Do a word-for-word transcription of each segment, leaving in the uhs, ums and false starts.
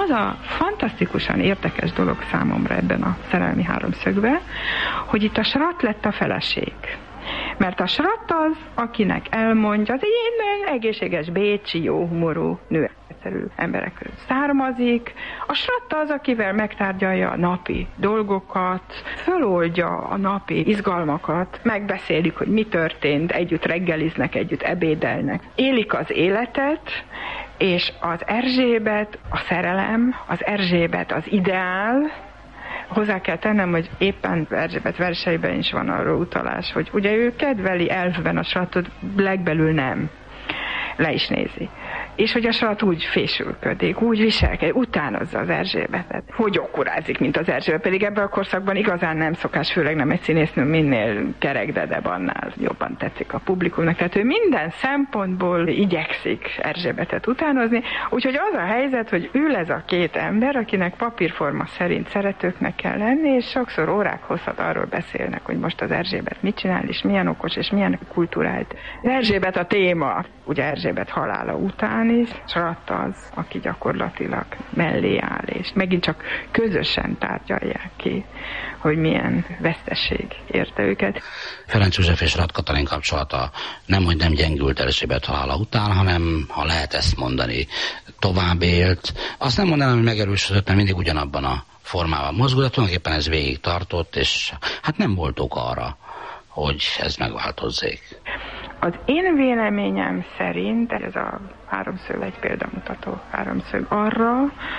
az a fantasztikusan érdekes dolog számomra ebben a szerelmi háromszögben, hogy itt a srat lett a feleség. Mert a srat az, akinek elmondja, az egy ilyen egészséges, bécsi, jó humorú nő, egyszerű emberek között származik. A srat az, akivel megtárgyalja a napi dolgokat, föloldja a napi izgalmakat, megbeszélik, hogy mi történt, együtt reggeliznek, együtt ebédelnek. Élik az életet, és az Erzsébet, a szerelem, az Erzsébet, az ideál. Hozzá kell tennem, hogy éppen Erzsébet verseiben is van arról utalás, hogy ugye ő kedveli elfben a sratot, legbelül nem. Le is nézi. És hogy a srat úgy fésülködik, úgy viselkedik, utánozza az Erzsébetet. Hogy okkurázik, mint az Erzsébet, pedig ebben a korszakban igazán nem szokás, főleg nem egy színésznő, minél kerekdedebb, annál jobban tetszik a publikumnak. Tehát ő minden szempontból igyekszik Erzsébetet utánozni, úgyhogy az a helyzet, hogy ül ez a két ember, akinek papírforma szerint szeretőknek kell lenni, és sokszor órák hosszat arról beszélnek, hogy most az Erzsébet mit csinál, és milyen okos, és milyen kulturált. Erzsébet a téma, ugye Erzsébet halála után is, srat az, aki gyakorlatilag mellé áll, és megint csak közösen tárgyalják ki, hogy milyen veszteség érte őket. Ferenc József és Rath Katalin kapcsolata nem, hogy nem gyengült Erzsébet halála után, hanem, ha lehet ezt mondani, tovább élt. Azt nem mondanám, hogy megerősödött, mert mindig ugyanabban a formában mozgott, de tulajdonképpen ez végig tartott, és hát nem volt ok arra, hogy ez megváltozzék. Az én véleményem szerint ez a háromszög egy példamutató háromszög arra,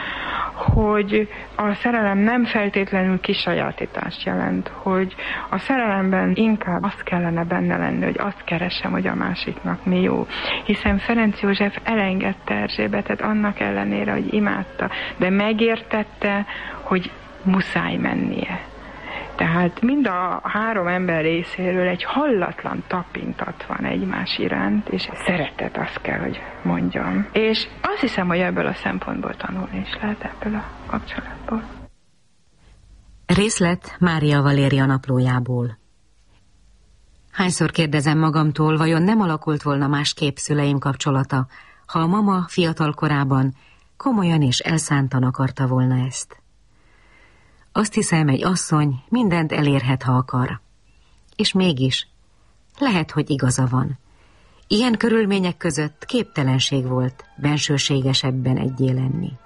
hogy a szerelem nem feltétlenül kisajátítást jelent, hogy a szerelemben inkább azt kellene benne lenni, hogy azt keresem, hogy a másiknak mi jó. Hiszen Ferenc József elengedte Erzsébetet annak ellenére, hogy imádta, de megértette, hogy muszáj mennie. Tehát mind a három ember részéről egy hallatlan tapintat van egymás iránt, és szeretet, azt kell, hogy mondjam. És azt hiszem, hogy ebből a szempontból tanulni is lehet ebből a kapcsolatból. Részlet Mária Valéria naplójából. Hányszor kérdezem magamtól, vajon nem alakult volna másképp szüleim kapcsolata, ha a mama fiatal korában komolyan és elszántan akarta volna ezt. Azt hiszem, egy asszony mindent elérhet, ha akar. És mégis, lehet, hogy igaza van. Ilyen körülmények között képtelenség volt bensőségesebben egyé lenni.